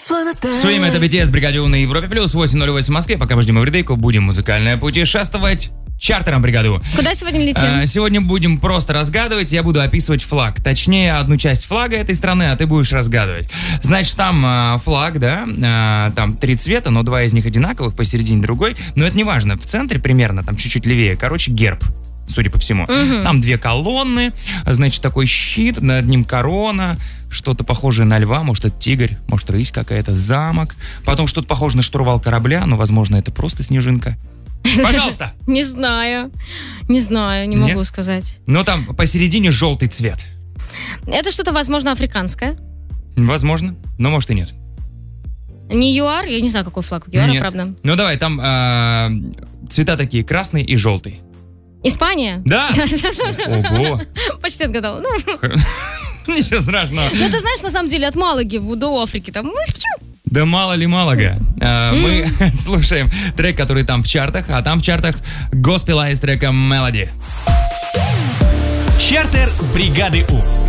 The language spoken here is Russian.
С вами это BTS, Бригаде У на Европе Плюс, 8:08 в Москве. Пока мы ждем Эвридейку, будем музыкальное путешествовать чартером бригаду. Куда сегодня летим? Сегодня будем просто разгадывать, я буду описывать флаг. Точнее, одну часть флага этой страны, а ты будешь разгадывать. Значит, там флаг, да, там 3 цвета, но 2 из них одинаковых, посередине другой. Но это не важно, в центре примерно, там чуть-чуть левее, короче, герб. Судя по всему. Там 2 колонны, значит, такой щит, над ним корона, что-то похожее на льва, может, это тигр, может, рысь какая-то, замок. Потом что-то похоже на штурвал корабля, но, возможно, это просто снежинка. Пожалуйста! Не знаю, не могу сказать. Но там посередине желтый цвет. Это что-то, возможно, африканское? Возможно, но может и нет. Не ЮАР? Я не знаю, какой флаг у ЮАРа, Нет. правда. Ну давай, там цвета такие, красный и желтый. Испания? Да! Ого! Почти отгадала. Ничего страшного. Ну, ты знаешь, на самом деле, от Малаги до Африки там... Да мало ли Малага. Мы слушаем трек, который там в чартах, а там в чартах Госпела с треком «Melody». Чартер бригады У.